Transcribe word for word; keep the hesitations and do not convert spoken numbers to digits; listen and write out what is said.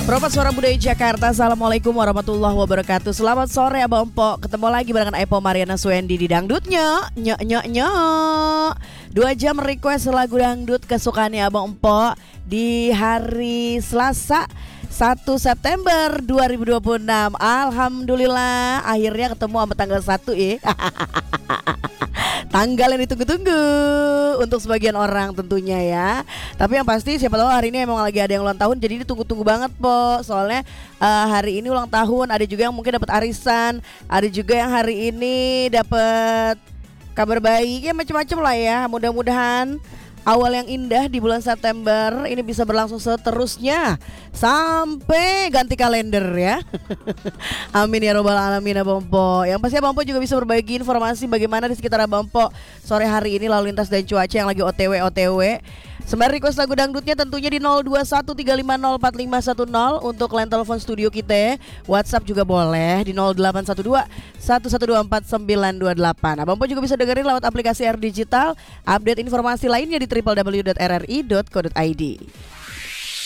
Propat Suara Budaya Jakarta, Assalamualaikum warahmatullahi wabarakatuh. Selamat sore Abang Empok. Ketemu lagi barengan Epo Mariana Suendi di Dangdutnya. Nyok nyok nyok. Dua jam request lagu dangdut kesukaannya Abang Empok di hari Selasa satu September dua ribu dua puluh enam. Alhamdulillah akhirnya ketemu sama tanggal satu ya. Tanggal yang ditunggu-tunggu untuk sebagian orang tentunya ya. Tapi yang pasti siapa tahu hari ini emang lagi ada yang ulang tahun, jadi ditunggu-tunggu banget po. Soalnya uh, hari ini ulang tahun, ada juga yang mungkin dapat arisan, ada juga yang hari ini dapat kabar baik, ya macam-macam lah ya. Mudah-mudahan awal yang indah di bulan September ini bisa berlangsung seterusnya sampai ganti kalender ya. Amin ya robbal alamin Abang Empok. Yang pasti Abang Empok juga bisa berbagi informasi bagaimana di sekitar Abang Empok sore hari ini lalu lintas dan cuaca yang lagi O T W O T W. Sembari request lagu dangdutnya tentunya di nol dua satu tiga lima nol empat lima satu nol untuk line telepon studio kita. WhatsApp juga boleh di nol delapan satu dua satu satu dua empat sembilan dua delapan. Abang Empok juga bisa dengerin lewat aplikasi R Digital. Update informasi lainnya di w w w titik r r i titik co titik i d.